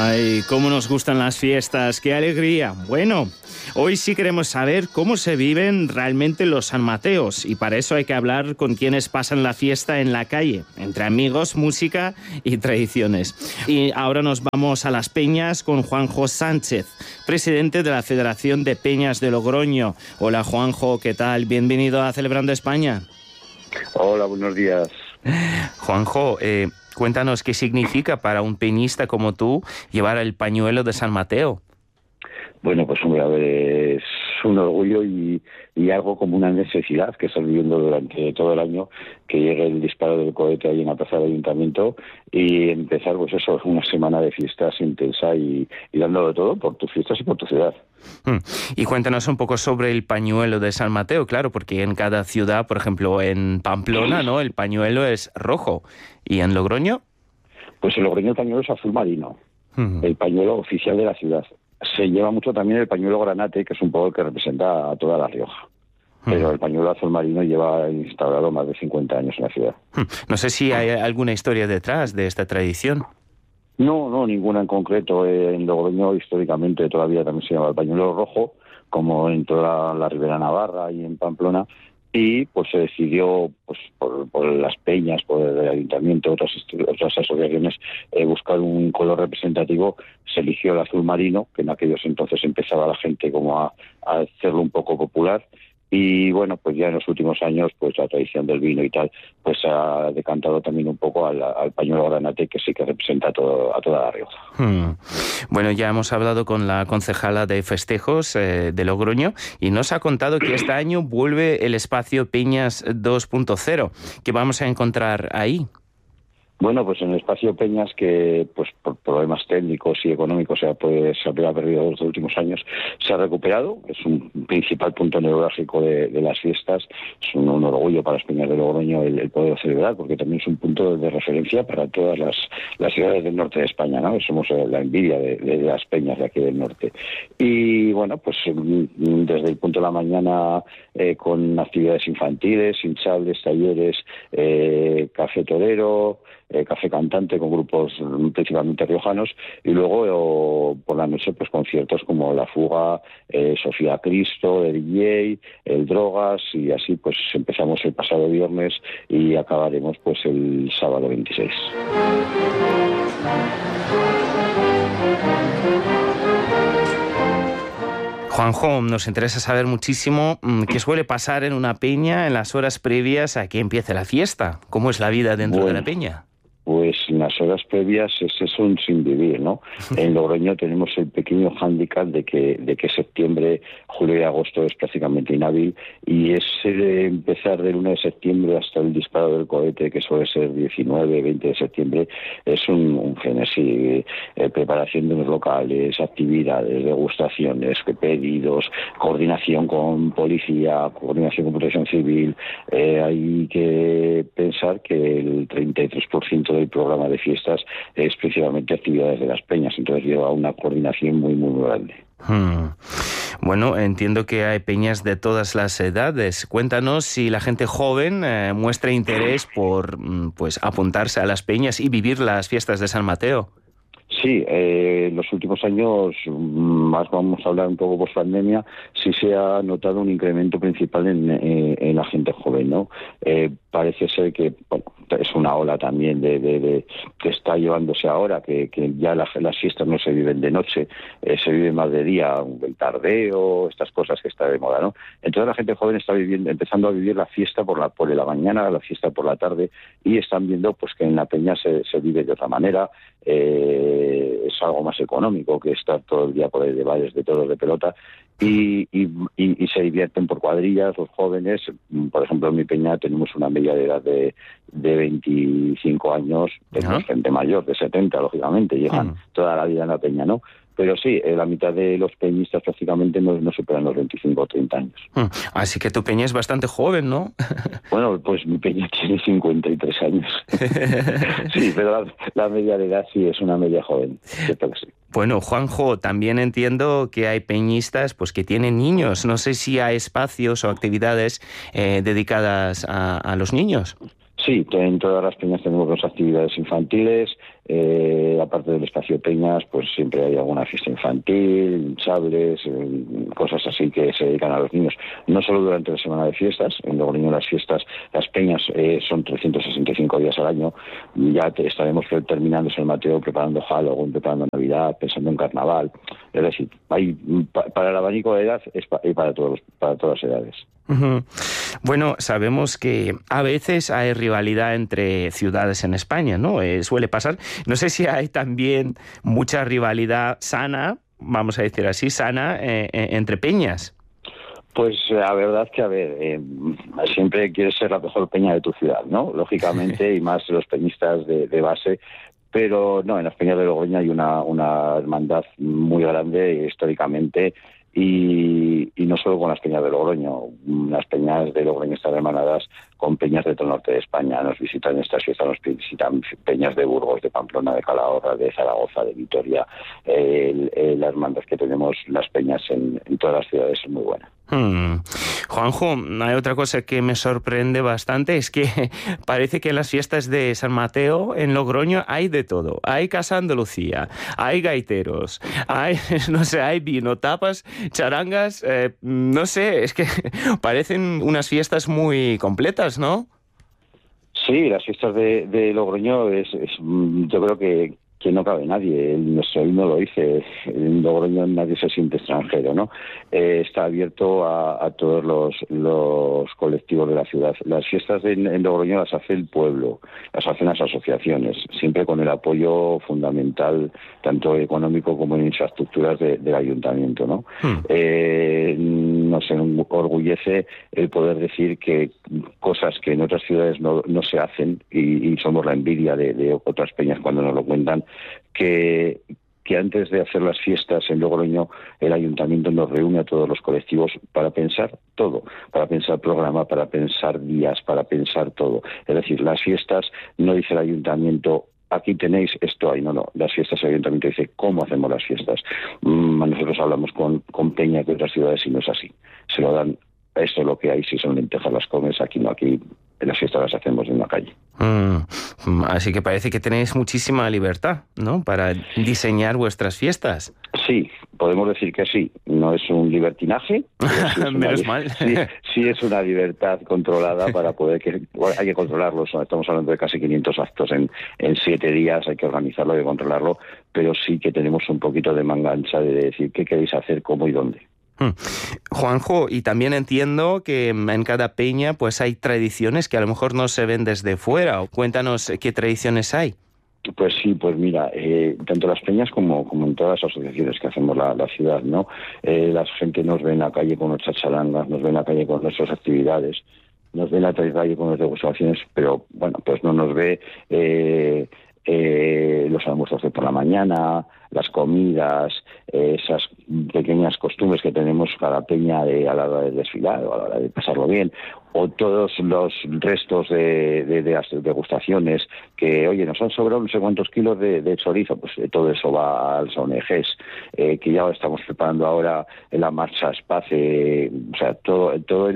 Ay, cómo nos gustan las fiestas, qué alegría. Bueno, hoy sí queremos saber cómo se viven realmente los San Mateos y para eso hay que hablar con quienes pasan la fiesta en la calle, entre amigos, música y tradiciones. Y ahora nos vamos a Las Peñas con Juanjo Sánchez, presidente de la Federación de Peñas de Logroño. Hola Juanjo, ¿qué tal? Bienvenido a Celebrando España. Hola, buenos días. Juanjo, cuéntanos qué significa para un peñista como tú llevar el pañuelo de San Mateo. Bueno, pues hombre, a ver, es un orgullo y algo como una necesidad que estás viviendo durante todo el año, que llegue el disparo del cohete ahí en la plaza del Ayuntamiento y empezar, pues eso, una semana de fiestas intensa y dándolo todo por tus fiestas y por tu ciudad. Y cuéntanos un poco sobre el pañuelo de San Mateo, claro, porque en cada ciudad, por ejemplo, en Pamplona, ¿no? El pañuelo es rojo. ¿Y en Logroño? Pues en Logroño el pañuelo es azul marino, el pañuelo oficial de la ciudad. Se lleva mucho también el pañuelo granate, que es un poco el que representa a toda La Rioja. Pero el pañuelo azul marino lleva instaurado más de 50 años en la ciudad. No sé si hay alguna historia detrás de esta tradición. No, ninguna en concreto. En Logroño históricamente todavía también se llama el pañuelo rojo, como en toda la Ribera Navarra y en Pamplona, y pues se decidió pues por las peñas, por el ayuntamiento, otras asociaciones, buscar un color representativo. Se eligió el azul marino, que en aquellos entonces empezaba la gente como a hacerlo un poco popular. Y bueno, pues ya en los últimos años, pues la tradición del vino y tal, pues ha decantado también un poco al pañuelo granate, que sí que representa a toda La Rioja. Bueno, ya hemos hablado con la concejala de festejos de Logroño y nos ha contado que este año vuelve el espacio Peñas 2.0. ¿Qué vamos a encontrar ahí? Bueno, pues en el espacio Peñas, que pues por problemas técnicos y económicos se había perdido los últimos años, se ha recuperado. Es un principal punto neurálgico de las fiestas. Es un orgullo para las Peñas de Logroño el poder celebrar, porque también es un punto de referencia para todas las ciudades del norte de España, ¿no? Somos la envidia de las peñas de aquí del norte. Y bueno, pues desde el punto de la mañana con actividades infantiles, hinchables, talleres, café torero, café cantante con grupos principalmente riojanos, y luego por la noche pues conciertos como La Fuga, Sofía Cristo, el DJ, el Drogas, y así pues empezamos el pasado viernes y acabaremos pues el sábado 26. Juanjo, nos interesa saber muchísimo qué suele pasar en una peña en las horas previas a que empiece la fiesta. ¿Cómo es la vida dentro de la peña? Pues en las horas previas es un sin vivir, ¿no? En Logroño tenemos el pequeño hándicap de que septiembre, julio y agosto es prácticamente inhábil, y ese de empezar del 1 de septiembre hasta el disparo del cohete, que suele ser 19, 20 de septiembre, es un frenesí. Preparación de los locales, actividades, degustaciones, pedidos, coordinación con policía, coordinación con protección civil. Hay que pensar que el 33% del programa de fiestas es principalmente actividades de las peñas, entonces lleva una coordinación muy, muy grande. Bueno, entiendo que hay peñas de todas las edades. Cuéntanos si la gente joven muestra interés por pues apuntarse a las peñas y vivir las fiestas de San Mateo. Sí, en los últimos años, más vamos a hablar un poco post pandemia, sí se ha notado un incremento principal en la gente joven, ¿no? Parece ser que bueno, es una ola también de que está llevándose ahora, que ya las fiestas no se viven de noche, se viven más de día, el tardeo, estas cosas que está de moda, ¿no? Entonces la gente joven está empezando a vivir la fiesta por la mañana, la fiesta por la tarde, y están viendo pues que en la peña se vive de otra manera. Es algo más económico que estar todo el día por ahí de bares, de toros de pelota, y se divierten por cuadrillas los jóvenes. Por ejemplo, en mi peña tenemos una media de edad de 25 años, tenemos gente mayor de 70, lógicamente, llevan toda la vida en la peña, ¿no? Pero sí, la mitad de los peñistas prácticamente no superan los 25 o 30 años. Así que tu peña es bastante joven, ¿no? Bueno, pues mi peña tiene 53 años. Sí, pero la media de edad sí es una media joven, cierto que sí. Bueno, Juanjo, también entiendo que hay peñistas pues que tienen niños. No sé si hay espacios o actividades dedicadas a los niños. Sí, en todas las peñas tenemos dos actividades infantiles, aparte del espacio Peñas, pues siempre hay alguna fiesta infantil, sables, cosas así que se dedican a los niños. No solo durante la semana de fiestas, en Logroño las fiestas, las peñas son 365 días al año. Ya estaremos terminando San Mateo, preparando Halloween, preparando Navidad, pensando en Carnaval. Es decir, hay para el abanico de edad y para todas las edades. Uh-huh. Bueno, sabemos que a veces hay rivalidad entre ciudades en España, ¿no? Suele pasar. No sé si hay también mucha rivalidad sana, vamos a decir así, sana, entre peñas. Pues la verdad que, a ver, siempre quieres ser la mejor peña de tu ciudad, ¿no? Lógicamente, y más los peñistas de base. Pero no, en las peñas de Logroño hay una hermandad muy grande históricamente, y no solo con las peñas de Logroño. Las peñas de Logroño están hermanadas con peñas de todo el norte de España. Nos visitan estas fiestas, nos visitan peñas de Burgos, de Pamplona, de Calahorra, de Zaragoza, de Vitoria. Las hermandades que tenemos, las peñas en todas las ciudades, son muy buenas. Juanjo, hay otra cosa que me sorprende bastante, es que parece que en las fiestas de San Mateo en Logroño hay de todo. Hay Casa Andalucía, hay gaiteros, hay, no sé, hay vino, tapas, charangas, no sé, es que parecen unas fiestas muy completas, ¿no? Sí, las fiestas de Logroño yo creo que no cabe nadie. Nuestro himno lo dice, en Logroño nadie se siente extranjero, ¿no? Está abierto a todos los colectivos de la ciudad. Las fiestas en Logroño las hace el pueblo, las hacen las asociaciones, siempre con el apoyo fundamental, tanto económico como en infraestructuras del ayuntamiento, ¿no? Nos enorgullece el poder decir que cosas que en otras ciudades no se hacen, y somos la envidia de otras peñas cuando nos lo cuentan, que antes de hacer las fiestas en Logroño, el ayuntamiento nos reúne a todos los colectivos para pensar todo, para pensar programa, para pensar días, para pensar todo. Es decir, las fiestas no dice el ayuntamiento: aquí tenéis esto, ahí no. Las fiestas, el ayuntamiento dice cómo hacemos las fiestas. Nosotros hablamos con peña de otras ciudades y no es así. Se lo dan: esto es lo que hay, si son lentejas las comes, aquí no, aquí en las fiestas las hacemos en la calle. Así que parece que tenéis muchísima libertad, ¿no?, para diseñar vuestras fiestas. Sí, podemos decir que sí. No es un libertinaje. Sí menos mal. Sí es una libertad controlada para poder hay que controlarlo. Estamos hablando de casi 500 actos en 7 días. Hay que organizarlo, hay que controlarlo, pero sí que tenemos un poquito de manga ancha de decir qué queréis hacer, cómo y dónde. Juanjo, y también entiendo que en cada peña pues hay tradiciones que a lo mejor no se ven desde fuera. Cuéntanos qué tradiciones hay. Pues sí, pues mira, tanto las peñas como en todas las asociaciones que hacemos la ciudad, ¿no? La gente nos ve en la calle con nuestras charangas, nos ve en la calle con nuestras actividades, nos ve en la calle con nuestras degustaciones, pero bueno, pues no nos ve los almuerzos de por la mañana, las comidas, esas pequeñas costumbres que tenemos cada peña a la hora de desfilar o a la hora de pasarlo bien, o todos los restos de las degustaciones que, oye, nos han sobrado no sé cuántos kilos de chorizo, pues todo eso va a las ONGs, que ya estamos preparando ahora en la marcha Espace, o sea, todo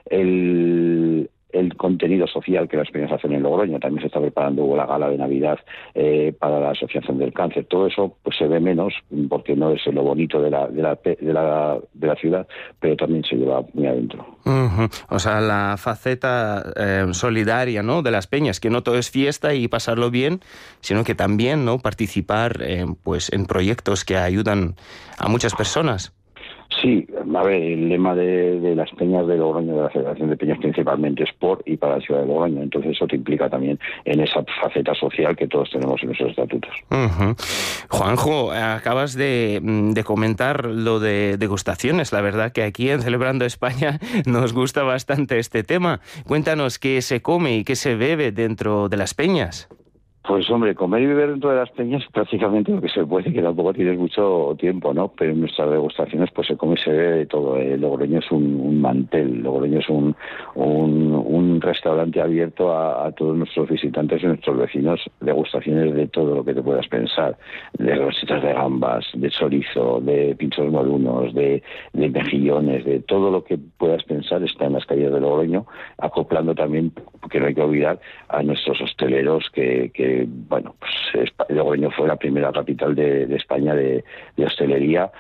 el contenido social que las peñas hacen en Logroño. También se está preparando la gala de Navidad para la Asociación del Cáncer. Todo eso pues se ve menos porque no es lo bonito de la ciudad, pero también se lleva muy adentro. Uh-huh. O sea, la faceta solidaria, ¿no?, de las peñas, que no todo es fiesta y pasarlo bien, sino que también, ¿no?, participar pues en proyectos que ayudan a muchas personas. Sí, a ver, el lema de las peñas de Logroño, de la Federación de Peñas, principalmente es por y para la ciudad de Logroño. Entonces eso te implica también en esa faceta social que todos tenemos en nuestros estatutos. Uh-huh. Juanjo, acabas de comentar lo de degustaciones. La verdad que aquí en Celebrando España nos gusta bastante este tema. Cuéntanos qué se come y qué se bebe dentro de las peñas. Pues hombre, comer y beber dentro de las peñas prácticamente lo que se puede, que tampoco tienes mucho tiempo, ¿no? Pero en nuestras degustaciones pues se come y se bebe de todo. Logroño es un mantel, Logroño es un restaurante abierto a todos nuestros visitantes y nuestros vecinos. Degustaciones de todo lo que te puedas pensar, de rositas de gambas, de chorizo, de pinchos morunos, de mejillones, de todo lo que puedas pensar está en las calles de Logroño, acoplando también, que no hay que olvidar, a nuestros hosteleros que bueno, pues Logroño fue la primera capital de España de hostelería.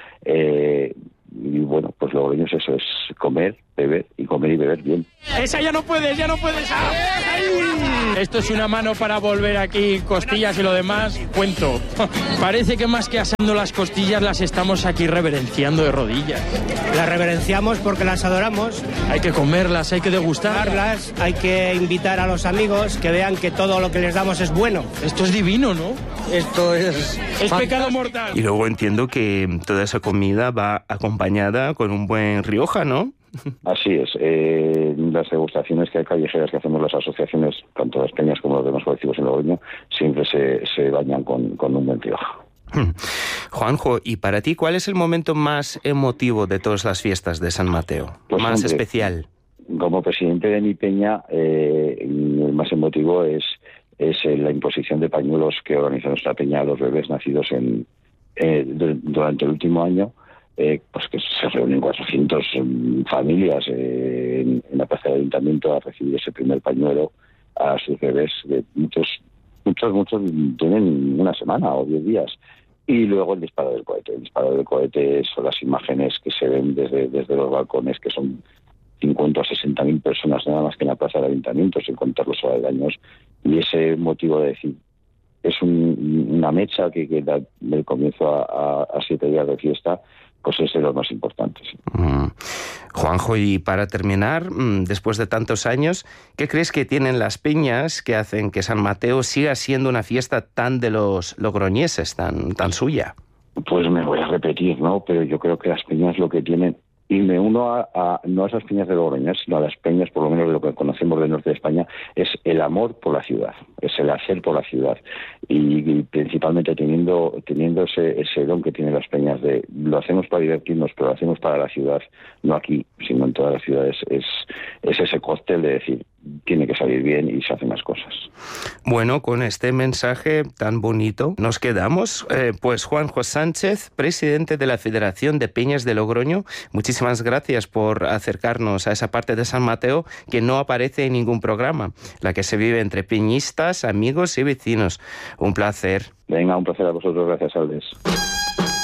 Y bueno, pues Logroño es eso, es comer, beber y comer y beber bien. Esa ya no puedes. ¡Ay! Esto es una mano para volver aquí costillas y lo demás, cuento. Parece que más que asando las costillas las estamos aquí reverenciando de rodillas. Las reverenciamos porque las adoramos. Hay que comerlas, hay que degustarlas. Hay que invitar a los amigos que vean que todo lo que les damos es bueno. Esto es divino, ¿no? Esto es pecado mortal. Y luego entiendo que toda esa comida va acompañada con un buen Rioja, ¿no? Así es. Las degustaciones que hay callejeras que hacemos las asociaciones, tanto las peñas como los demás colectivos en Logroño, siempre se bañan con un buen Rioja. Juanjo, ¿y para ti cuál es el momento más emotivo de todas las fiestas de San Mateo? Pues, más hombre, especial. Como presidente de mi peña, el más emotivo es la imposición de pañuelos que organiza nuestra peña a los bebés nacidos durante el último año. Pues que se reúnen 400 familias en la plaza del ayuntamiento a recibir ese primer pañuelo a sus bebés. Muchos tienen una semana o 10 días. Y luego el disparo del cohete. El disparo del cohete son las imágenes que se ven desde los balcones, que son 50 o 60.000 personas nada más que en la plaza del ayuntamiento, sin contar los aledaños. Y ese motivo de decir, es una mecha que da del comienzo a 7 días de fiesta, pues es de los más importantes. Juanjo, y para terminar, después de tantos años, ¿qué crees que tienen las peñas que hacen que San Mateo siga siendo una fiesta tan de los logroñeses, tan suya? Pues me voy a repetir, ¿no? Pero yo creo que las peñas lo que tienen, y me uno no a esas peñas de Logroño, sino a las peñas, por lo menos de lo que conocemos del norte de España, es el amor por la ciudad, es el hacer por la ciudad. Y principalmente teniendo ese don que tienen las peñas de lo hacemos para divertirnos, pero lo hacemos para la ciudad, no aquí, sino en todas las ciudades, es ese cóctel de decir, tiene que salir bien y se hacen las cosas. Bueno, con este mensaje tan bonito nos quedamos. Pues Juanjo Sánchez, presidente de la Federación de Peñas de Logroño, muchísimas gracias por acercarnos a esa parte de San Mateo que no aparece en ningún programa, la que se vive entre peñistas, amigos y vecinos. Un placer. Venga, un placer a vosotros. Gracias, Aldes.